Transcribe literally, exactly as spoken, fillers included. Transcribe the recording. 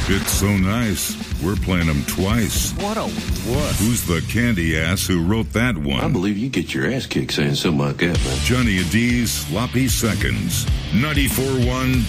It's so nice, we're playing them twice. What a wuss. Who's the candy ass who wrote that one? I believe you get your ass kicked saying something like that, man. Johnny D's Sloppy Seconds. ninety-four point one